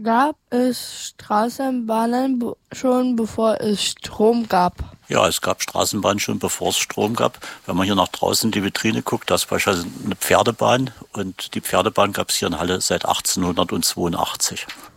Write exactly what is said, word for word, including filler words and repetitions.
Gab es Straßenbahnen be- schon bevor es Strom gab? Ja, es gab Straßenbahnen schon bevor es Strom gab. Wenn man hier nach draußen in die Vitrine guckt, da ist beispielsweise eine Pferdebahn und die Pferdebahn gab es hier in Halle seit achtzehnhundertzweiundachtzig.